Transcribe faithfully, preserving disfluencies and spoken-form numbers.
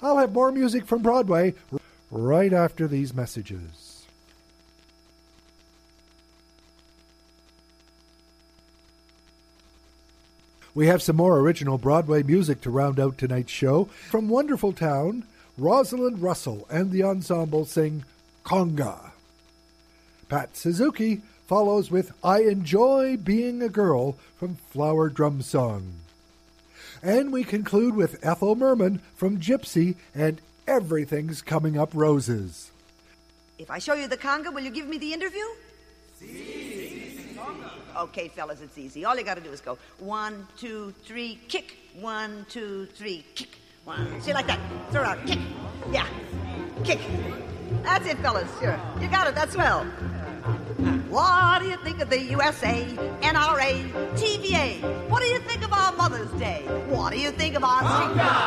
I'll have more music from Broadway right after these messages. We have some more original Broadway music to round out tonight's show. From Wonderful Town, Rosalind Russell and the ensemble sing Conga. Pat Suzuki follows with I Enjoy Being a Girl from Flower Drum Song. And we conclude with Ethel Merman from Gypsy and Everything's Coming Up Roses. If I show you the conga, will you give me the interview? Okay, fellas, it's easy. All you got to do is go one, two, three, kick. One, two, three, kick. One, see, like that. Throw it out, kick. Yeah, kick. That's it, fellas. Sure, you got it. That's swell. What do you think of the U S A, N R A, T V A? What do you think of our Mother's Day? What do you think of our...